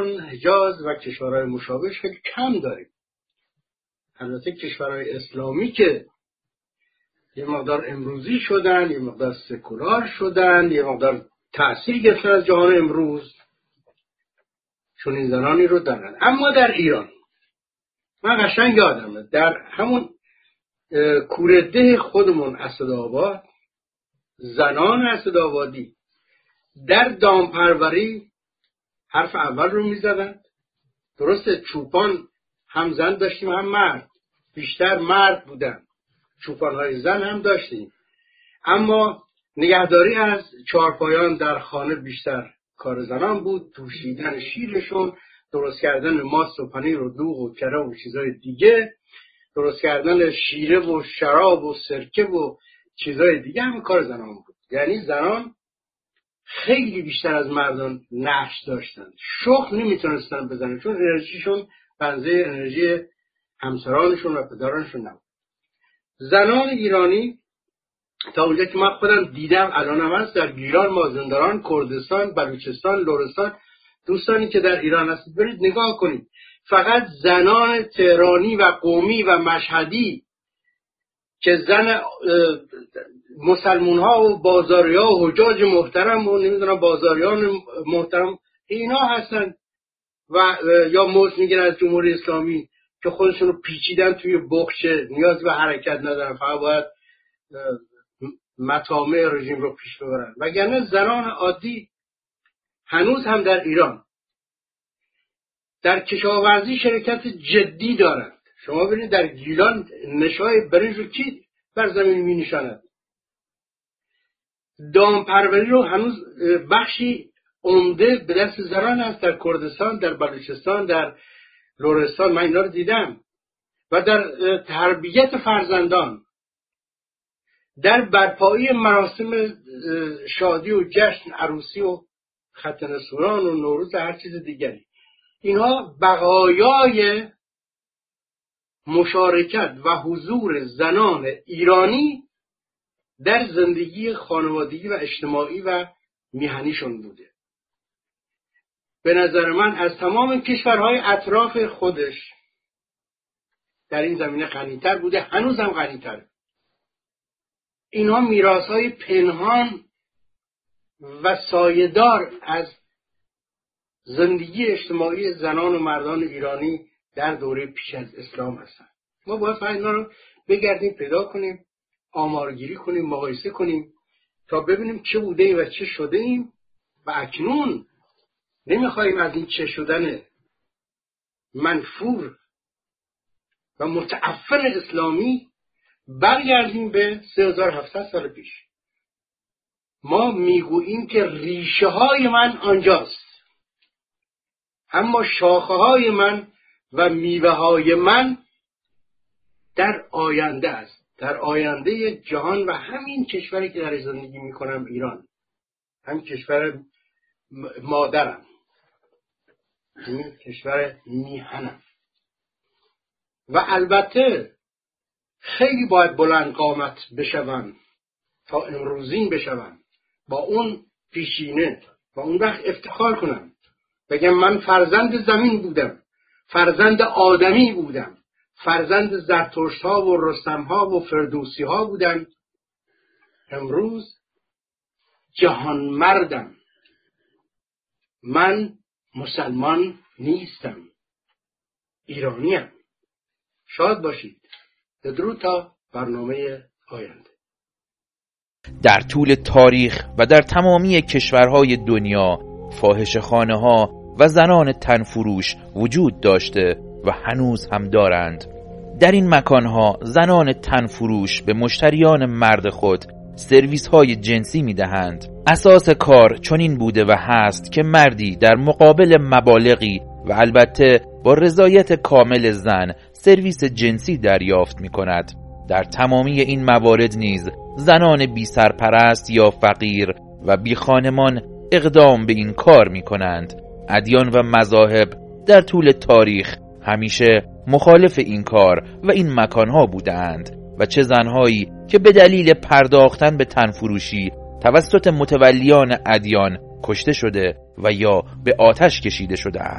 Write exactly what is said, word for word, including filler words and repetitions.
ایران، حجاز و کشورهای مشابه خیلی کم داریم. البته کشورهای اسلامی که یه مقدار امروزی شدن، یه مقدار سکولار شدن، یه مقدار تأثیر گرفتن از جهان امروز، چون این زنانی رو دارن. اما در ایران من قشنگ یادمه در همون کورده خودمون اسدآباد، زنان اسدآبادی در دامپروری حرف اول رو میزدن. درسته چوپان هم زن داشتیم هم مرد، بیشتر مرد بودن، چوپانهای زن هم داشتیم، اما نگهداری از چهارپایان در خانه بیشتر کار زنان بود. پوشیدن شیرشون، درست کردن ماست و پنیر و دوغ و کره و چیزای دیگه، درست کردن شیره و شراب و سرکه و چیزای دیگه هم کار زنان بود. یعنی زنان خیلی بیشتر از مردان نقش داشتن، شخم نمیتونستن بزنن چون انرژیشون بنزه انرژی همسرانشون و پدرانشون نبود. زنان ایرانی تا اونجا که من خودم دیدم، الان هم هست در گیلان، مازندران، کردستان، بلوچستان، لرستان، دوستانی که در ایران هستید برید نگاه کنید. فقط زنان تهرانی و قمی و مشهدی که زن مسلمون ها و بازاری ها و حجاج محترم و نمیدونم بازاریان محترم اینا هستن و یا موز میگیرن از جمهوری اسلامی که خودشون رو پیچیدن توی بخشه، نیاز به حرکت ندارن، فقط باید مطامع رژیم رو پیش ببرن. وگرنه زنان عادی هنوز هم در ایران در کشاورزی شرکت جدی دارند. شما ببینید در گیلان نشای برنج رو کی بر زمین می نشاند؟ دامپروری رو هنوز بخشی عمده به دست زنان هست در کردستان، در بلوچستان، در لرستان. من اینا رو دیدم. و در تربیت فرزندان، در برپایی مراسم شادی و جشن عروسی و ختنه سوران و نوروز و هر چیز دیگری، اینها بقایای مشارکت و حضور زنان ایرانی در زندگی خانوادگی و اجتماعی و میهنیشون بوده. به نظر من از تمام کشورهای اطراف خودش در این زمینه غنی‌تر بوده، هنوز هم غنی‌تره. اینها میراث‌های پنهان و سایه‌دار از زندگی اجتماعی زنان و مردان ایرانی در دوره پیش از اسلام هستند. ما باید فقط اینا رو بگردیم پیدا کنیم، آمارگیری کنیم، مقایسه کنیم تا ببینیم چه بوده ایم و چه شده ایم و اکنون نمیخوایم از این چه شدن منفور و متعفن اسلامی برگردیم به سه هزار و هفتصد سال پیش. ما میگوییم که ریشه های من آنجاست، اما شاخه های من و میوه های من در آینده است، در آینده جهان و همین کشوری که در زندگی میکنم، ایران، همین کشور مادرم، همین کشور میهنم. و البته خیلی باید بلند قامت بشوم تا امروزین بشوم، با اون پیشینه، با اون وقت افتخار کنم، بگم من فرزند زمین بودم، فرزند آدمی بودم، فرزند زرتشت ها و رستم ها و فردوسی ها بودم. امروز جهان مردم، من مسلمان نیستم، ایرانیم. شاد باشید. بدرود تا برنامه آینده. در طول تاریخ و در تمامی کشورهای دنیا فاحشه‌خانه ها و زنان تنفروش وجود داشته و هنوز هم دارند. در این مکانها زنان تنفروش به مشتریان مرد خود سرویس های جنسی می دهند. اساس کار چنین بوده و هست که مردی در مقابل مبالغی و البته با رضایت کامل زن سرویس جنسی دریافت می کند. در تمامی این موارد نیز زنان بی سرپرست یا فقیر و بی خانمان اقدام به این کار می کنند. ادیان و مذاهب در طول تاریخ همیشه مخالف این کار و این مکانها بودند و چه زنهایی که به دلیل پرداختن به تنفروشی توسط متولیان ادیان کشته شده و یا به آتش کشیده شده اند.